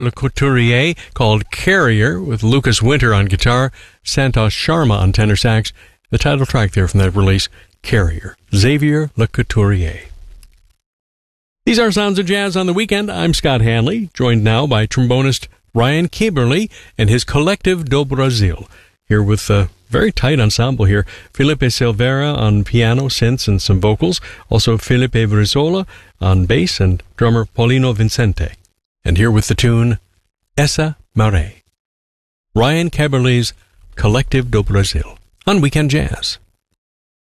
Le Couturier, called Carrier, with Lucas Winter on guitar, Santosh Sharma on tenor sax. The title track there from that release, Carrier, Xavier Le Couturier. These are Sounds of Jazz on the Weekend. I'm Scott Hanley, joined now by trombonist Ryan Kimberly and his Collective do Brasil. Here with a very tight ensemble here. Felipe Silveira on piano, synths, and some vocals. Also Felipe Brizola on bass and drummer Paulino Vincente. And here with the tune, Essa Maré. Ryan Kimberly's Collective do Brasil on Weekend Jazz.